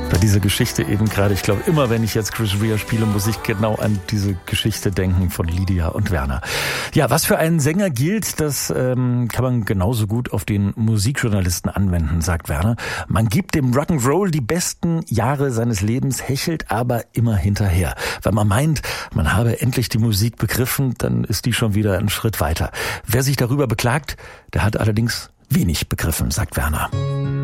Bei dieser Geschichte eben gerade, ich glaube, immer wenn ich jetzt Chris Rea spiele, muss ich genau an diese Geschichte denken von Lydia und Werner. Ja, was für einen Sänger gilt, das kann man genauso gut auf den Musikjournalisten anwenden, sagt Werner. Man gibt dem Rock'n'Roll die besten Jahre seines Lebens, hechelt aber immer hinterher. Wenn man meint, man habe endlich die Musik begriffen, dann ist die schon wieder einen Schritt weiter. Wer sich darüber beklagt, der hat allerdings wenig begriffen, sagt Werner.